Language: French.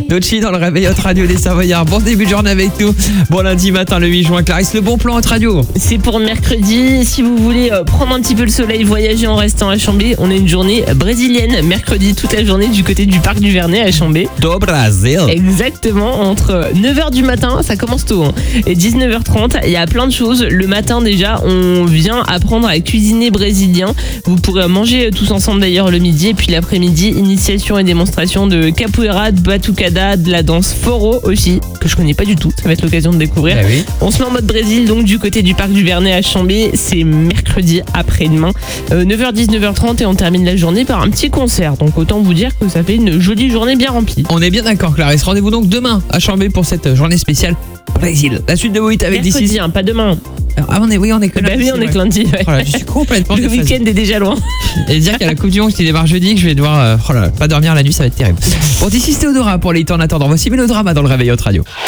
Dochi dans le réveil Hot Radio des Savoyards. Bon début de journée avec nous. Bon lundi matin le 8 juin. Clarisse, le bon plan Hot Radio. C'est pour mercredi. Si vous voulez prendre un petit peu le soleil, voyager en restant à Chambé, on a une journée brésilienne. Mercredi, toute la journée du côté du parc du Vernet à Chambé. Do Brasil. Exactement. Entre 9h du matin, ça commence tôt, et 19h30, il y a plein de choses. Le matin déjà, on vient apprendre à cuisiner brésilien. Vous pourrez manger tous ensemble d'ailleurs le midi. Et puis l'après-midi, initiation et démonstration de capoeira, de batucada, de la danse foro aussi, que je connais pas du tout. Ça va être l'occasion de découvrir. Ah oui. On se met en mode Brésil, donc du côté du parc du Vernet à Chambé. C'est mercredi après-demain, 9h, 19h30, et on termine la journée par un petit concert. Donc autant vous dire que ça fait une jolie journée bien remplie. On est bien d'accord Clarisse. Rendez-vous donc demain à Chambé pour cette journée spéciale Brésil. La suite de Wo Hit avec Mercredi, d'ici. pas demain. Ah on est que Bah oui, on est que lundi. Ouais. Oh là, je suis complètement Le déphasé. week-end est déjà loin. Et dire qu'il y a la Coupe du Monde qui démarre jeudi, que je vais devoir pas dormir la nuit, ça va être terrible. Bon, d'ici Théodora pour les temps en attendant. Voici Mélodrama dans le réveil Hot Radio.